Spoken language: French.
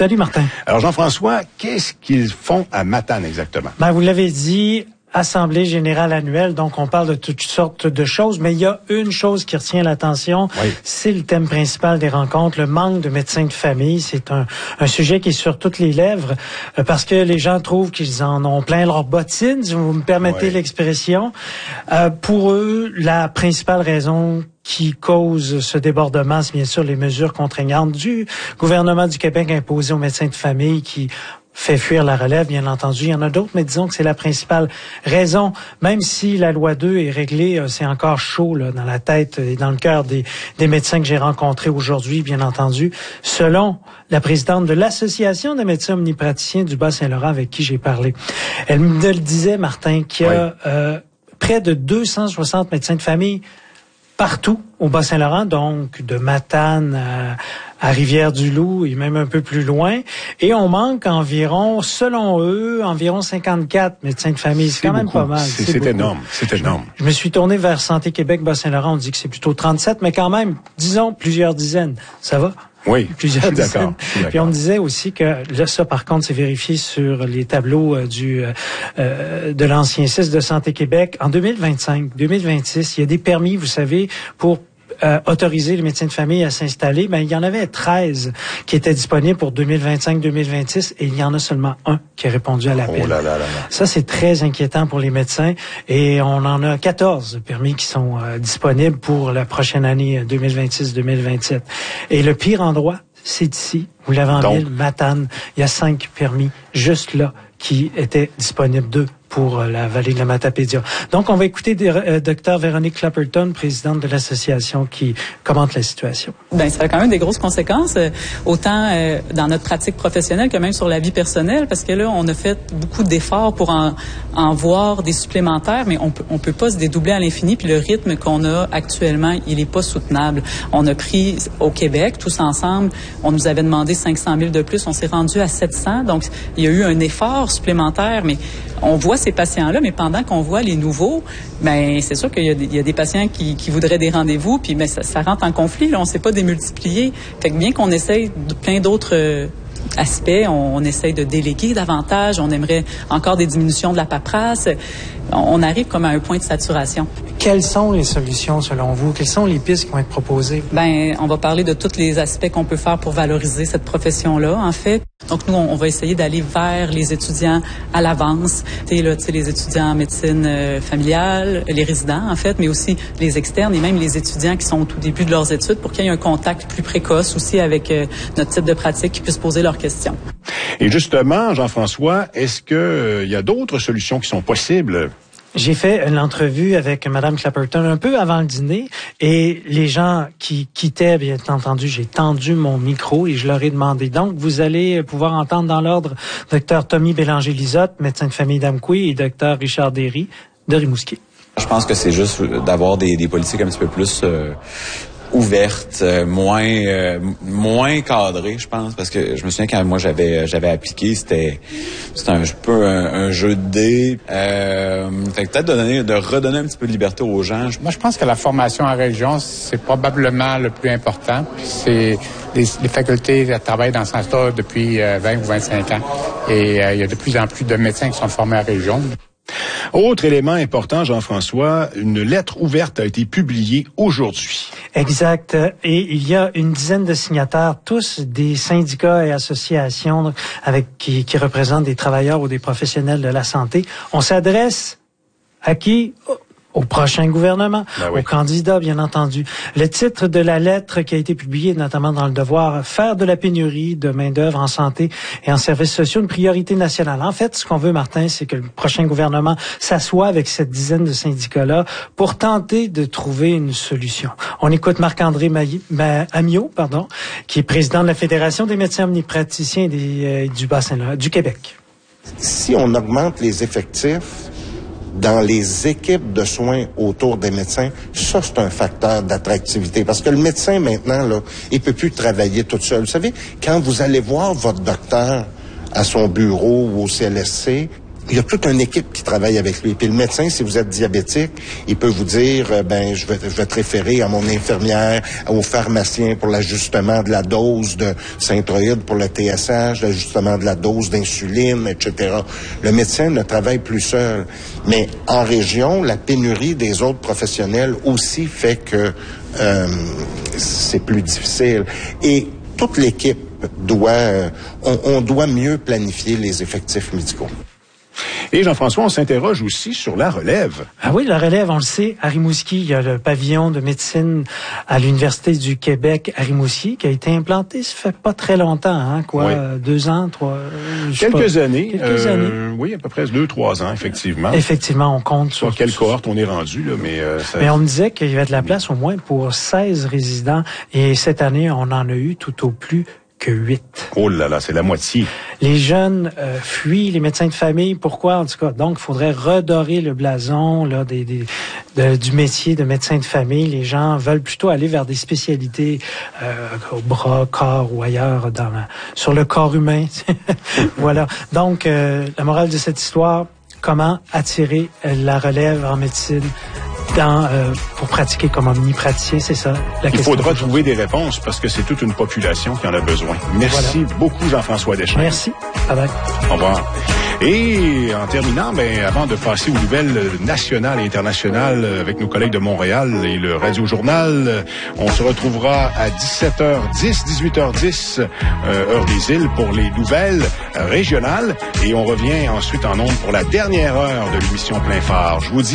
Salut Martin. Alors Jean-François, qu'est-ce qu'ils font à Matane exactement? Vous l'avez dit, Assemblée générale annuelle, donc on parle de toutes sortes de choses, mais il y a une chose qui retient l'attention, c'est le thème principal des rencontres, le manque de médecins de famille. C'est un sujet qui est sur toutes les lèvres, parce que les gens trouvent qu'ils en ont plein leurs bottines, si vous me permettez l'expression. Pour eux, la principale raison qui cause ce débordement, c'est bien sûr les mesures contraignantes du gouvernement du Québec imposées aux médecins de famille qui fait fuir la relève, bien entendu. Il y en a d'autres, mais disons que c'est la principale raison. Même si la loi 2 est réglée, c'est encore chaud là, dans la tête et dans le cœur des médecins que j'ai rencontrés aujourd'hui, bien entendu. Selon la présidente de l'Association des médecins omnipraticiens du Bas-Saint-Laurent avec qui j'ai parlé, elle me le disait, Martin, qu'il y a près de 260 médecins de famille partout au Bas-Saint-Laurent, donc de Matane à Rivière-du-Loup et même un peu plus loin. Et on manque environ, selon eux, environ 54 médecins de famille. C'est quand même pas mal. C'est énorme. C'est énorme. Je me suis tourné vers Santé Québec Bas-Saint-Laurent. On dit que c'est plutôt 37, mais quand même, disons plusieurs dizaines. Ça va? Oui, plusieurs d'accord. Puis on me disait aussi que là, ça par contre, c'est vérifié sur les tableaux de l'ancien CIS de Santé Québec. En 2025, 2026, il y a des permis, vous savez, pour autoriser les médecins de famille à s'installer. Il y en avait 13 qui étaient disponibles pour 2025-2026 et il y en a seulement un qui a répondu à l'appel. Oh là là là là. Ça, c'est très inquiétant pour les médecins et on en a 14 permis qui sont disponibles pour la prochaine année 2026-2027. Et le pire endroit, c'est ici. Vous l'avez en ville, Matane. Il y a 5 permis juste là qui étaient disponibles, 2 pour la vallée de la Matapédia. Donc, on va écouter Dr Véronique Clapperton, présidente de l'association, qui commente la situation. Ça a quand même des grosses conséquences, autant dans notre pratique professionnelle que même sur la vie personnelle, parce que là, on a fait beaucoup d'efforts pour en voir des supplémentaires, mais on peut pas se dédoubler à l'infini, puis le rythme qu'on a actuellement, il est pas soutenable. On a pris au Québec, tous ensemble, on nous avait demandé 500 000 de plus, on s'est rendu à 700, donc il y a eu un effort supplémentaire, mais on voit ces patients-là, mais pendant qu'on voit les nouveaux, c'est sûr qu'il y a des patients qui voudraient des rendez-vous, puis ça rentre en conflit, là, on ne sait pas démultiplier. Fait que bien qu'on essaye de plein d'autres aspects, on essaye de déléguer davantage, on aimerait encore des diminutions de la paperasse, on arrive comme à un point de saturation. Quelles sont les solutions selon vous? Quelles sont les pistes qui vont être proposées? On va parler de tous les aspects qu'on peut faire pour valoriser cette profession-là, en fait. Donc, nous, on va essayer d'aller vers les étudiants à l'avance. Les étudiants en médecine familiale, les résidents, en fait, mais aussi les externes et même les étudiants qui sont au tout début de leurs études pour qu'il y ait un contact plus précoce aussi avec notre type de pratique, qui puissent poser leurs questions. Et justement, Jean-François, est-ce que il y a d'autres solutions qui sont possibles? J'ai fait une entrevue avec Mme Clapperton un peu avant le dîner et les gens qui quittaient, bien entendu, j'ai tendu mon micro et je leur ai demandé. Donc, vous allez pouvoir entendre dans l'ordre Dr Tommy Bélanger-Lisotte, médecin de famille d'Amqui, et Dr Richard Derry de Rimouski. Je pense que c'est juste d'avoir des politiques un petit peu plus ouverte, moins cadrée, je pense, parce que je me souviens quand moi j'avais appliqué, c'était un peu un jeu de dés. Fait que peut-être de redonner un petit peu de liberté aux gens. Moi, je pense que la formation en région, c'est probablement le plus important. C'est les facultés travaillent dans ce sens-là depuis 20 ou 25 ans. Et il y a de plus en plus de médecins qui sont formés en région. Autre élément important, Jean-François, une lettre ouverte a été publiée aujourd'hui. Exact. Et il y a une dizaine de signataires, tous des syndicats et associations qui représentent des travailleurs ou des professionnels de la santé. On s'adresse à qui? Au prochain gouvernement, aux candidats, bien entendu. Le titre de la lettre qui a été publiée, notamment dans Le Devoir, « Faire de la pénurie de main-d'œuvre en santé et en services sociaux une priorité nationale ». En fait, ce qu'on veut, Martin, c'est que le prochain gouvernement s'assoie avec cette dizaine de syndicats-là pour tenter de trouver une solution. On écoute Marc-André Amiot, qui est président de la Fédération des médecins omnipraticiens du Bas-Saint-Laurent, du Québec. Si on augmente les effectifs dans les équipes de soins autour des médecins, ça, c'est un facteur d'attractivité. Parce que le médecin, maintenant, là, il peut plus travailler tout seul. Vous savez, quand vous allez voir votre docteur à son bureau ou au CLSC, il y a toute une équipe qui travaille avec lui. Puis le médecin, si vous êtes diabétique, il peut vous dire, je vais te référer à mon infirmière, au pharmacien pour l'ajustement de la dose de Synthroïde, pour le TSH, l'ajustement de la dose d'insuline, etc. Le médecin ne travaille plus seul. Mais en région, la pénurie des autres professionnels aussi fait que c'est plus difficile. Et toute l'équipe on doit mieux planifier les effectifs médicaux. Et Jean-François, on s'interroge aussi sur la relève. Ah oui, la relève, on le sait, à Rimouski, il y a le pavillon de médecine à l'Université du Québec à Rimouski qui a été implanté, ça fait pas très longtemps, oui. 2 ans, 3... Quelques années. Oui, à peu près 2-3 ans, effectivement. Effectivement, on compte sur... Quelle cohorte on est rendu, là, mais... Mais on me disait qu'il y avait de la place au moins pour 16 résidents, et cette année, on en a eu tout au plus que 8. Oh là là, c'est la moitié. Les jeunes fuient les médecins de famille. Pourquoi? En tout cas, donc, il faudrait redorer le blason là, du métier de médecin de famille. Les gens veulent plutôt aller vers des spécialités au bras, corps ou ailleurs sur le corps humain. Voilà. Donc, la morale de cette histoire, comment attirer la relève en médecine pour pratiquer comme omnipraticien, c'est ça la question. Il faudra trouver des réponses parce que c'est toute une population qui en a besoin. Merci beaucoup Jean-François Deschênes. Merci. Bye-bye. Au revoir. Et en terminant, avant de passer aux nouvelles nationales et internationales avec nos collègues de Montréal et le Radio-Journal, on se retrouvera à 17h10, 18h10, heure des îles pour les nouvelles régionales. Et on revient ensuite en ondes pour la dernière heure de l'émission Plein Phare. Je vous dis